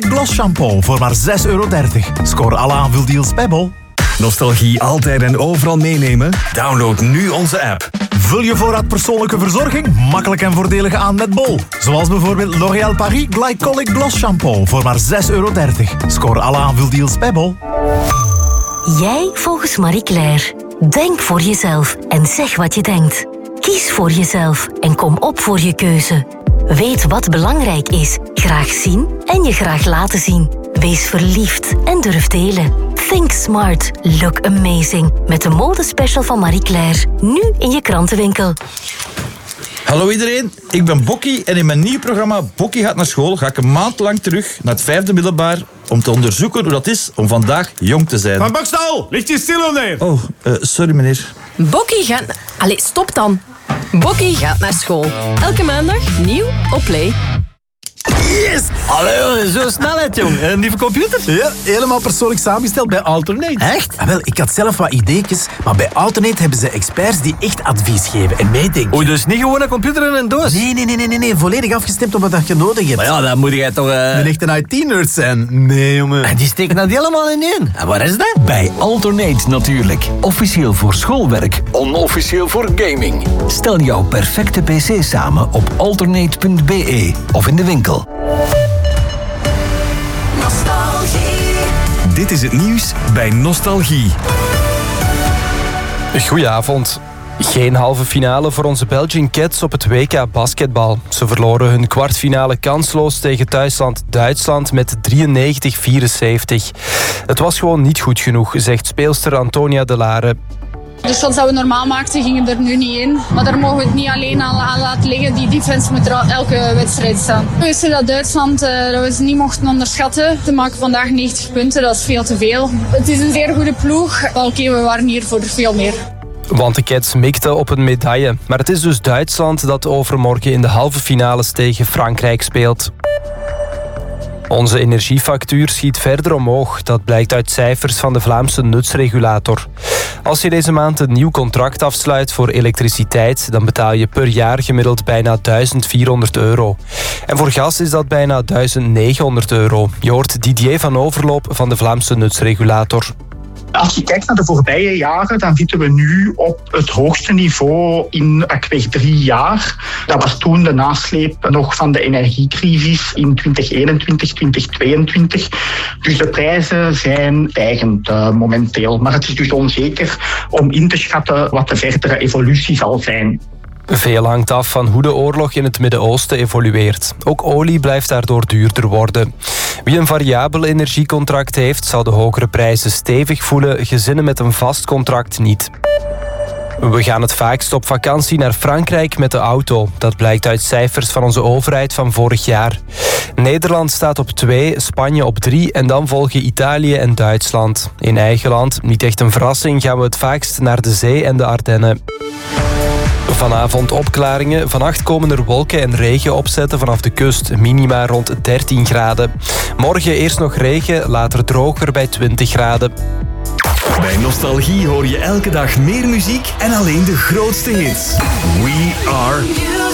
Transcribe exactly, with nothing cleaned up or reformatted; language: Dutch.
Gloss Shampoo voor maar zes euro dertig. Scoor alle aanvuldeals bij Bol. Nostalgie altijd en overal meenemen? Download nu onze app. Vul je voorraad persoonlijke verzorging makkelijk en voordelig aan met Bol. Zoals bijvoorbeeld L'Oréal Paris Glycolic Gloss Shampoo voor maar zes euro dertig. Scoor alle aanvuldeals bij Bol. Jij volgens Marie Claire. Denk voor jezelf en zeg wat je denkt. Kies voor jezelf en kom op voor je keuze. Weet wat belangrijk is, graag zien en je graag laten zien. Wees verliefd en durf delen. Think smart, look amazing. Met de modespecial van Marie Claire. Nu in je krantenwinkel. Hallo iedereen, ik ben Bokkie en in mijn nieuw programma Bokkie gaat naar school ga ik een maand lang terug naar het vijfde middelbaar om te onderzoeken hoe dat is om vandaag jong te zijn. Van Bokstal, ligt je stil of nee? Oh, uh, sorry meneer. Bokkie gaat... Allee, stop dan. Bokkie gaat naar school. Elke maandag nieuw op Play. Yes! Allee, zo snelheid, jong. Een nieuwe computer? Ja, helemaal persoonlijk samengesteld bij Alternate. Echt? Ah, wel, ik had zelf wat ideetjes, maar bij Alternate hebben ze experts die echt advies geven en meedenken. Oei, dus niet gewoon een computer in een doos? Nee, nee, nee, nee, nee, nee. Volledig afgestemd op wat je nodig hebt. Maar ja, dan moet jij toch... Uh... Een echte I T-nerd zijn. Nee, jongen. En die steken dat helemaal in één. En waar is dat? Bij Alternate natuurlijk. Officieel voor schoolwerk, onofficieel voor gaming. Stel jouw perfecte pc samen op alternate punt b e of in de winkel. Dit is het nieuws bij Nostalgie. Goedenavond. Geen halve finale voor onze Belgian Cats op het W K basketbal. Ze verloren hun kwartfinale kansloos tegen thuisland Duitsland met drieënnegentig vierenzeventig. Het was gewoon niet goed genoeg, zegt speelster Antonia De Lare. De shots dat we normaal maakten gingen er nu niet in. Maar daar mogen we het niet alleen aan, aan laten liggen. Die defense moet er elke wedstrijd staan. We wisten dat Duitsland uh, dat we ze niet mochten onderschatten. Ze maken vandaag negentig punten, dat is veel te veel. Het is een zeer goede ploeg. Oké, okay, we waren hier voor veel meer. Want de Cats mikten op een medaille. Maar het is dus Duitsland dat overmorgen in de halve finales tegen Frankrijk speelt. Onze energiefactuur schiet verder omhoog. Dat blijkt uit cijfers van de Vlaamse nutsregulator. Als je deze maand een nieuw contract afsluit voor elektriciteit, dan betaal je per jaar gemiddeld bijna duizend vierhonderd euro. En voor gas is dat bijna duizend negenhonderd euro. Je hoort Didier van Overloop van de Vlaamse nutsregulator. Als je kijkt naar de voorbije jaren, dan zitten we nu op het hoogste niveau in pakweg drie jaar. Dat was toen de nasleep nog van de energiecrisis in twintig eenentwintig, twintig tweeëntwintig. Dus de prijzen zijn stijgend uh, momenteel. Maar het is dus onzeker om in te schatten wat de verdere evolutie zal zijn. Veel hangt af van hoe de oorlog in het Midden-Oosten evolueert. Ook olie blijft daardoor duurder worden. Wie een variabel energiecontract heeft, zal de hogere prijzen stevig voelen. Gezinnen met een vast contract niet. We gaan het vaakst op vakantie naar Frankrijk met de auto. Dat blijkt uit cijfers van onze overheid van vorig jaar. Nederland staat op twee, Spanje op drie en dan volgen Italië en Duitsland. In eigen land, niet echt een verrassing, gaan we het vaakst naar de zee en de Ardennen. Vanavond opklaringen. Vannacht komen er wolken en regen opzetten vanaf de kust. Minima rond dertien graden. Morgen eerst nog regen, later droger bij twintig graden. Bij Nostalgie hoor je elke dag meer muziek en alleen de grootste hits. We are...